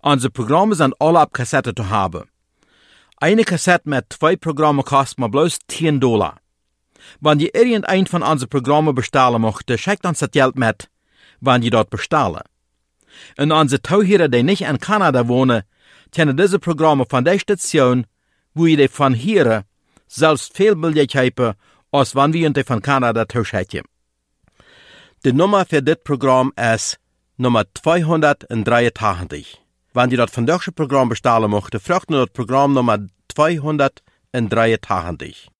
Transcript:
Unsere Programme sind alle auf Kassette zu haben. Eine Kassette mit 2 Programmen kostet mir bloß $10. Wenn ihr irgendein von unseren Programmen bestellen möchtet, schickt uns das Geld mit, wenn ihr dort bestellen. Und unsere Zuhörer, die nicht in Kanada wohnen, können diese Programme von der Station, wo ihr die von hier, selbst viel billiger haben, als wenn wir die von Kanada zuschicken. Die Nummer für das Programm ist Nummer 283. Wenn ihr das von deutschen Programm bestellen möchtet, fragt nur das Programm Nummer 283.